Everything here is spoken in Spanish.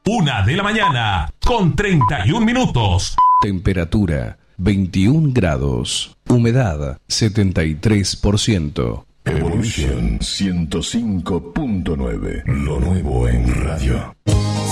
1:00 con 31 minutos. Temperatura 21 grados. Humedad 73%. Evolution 105.9. Lo nuevo en radio.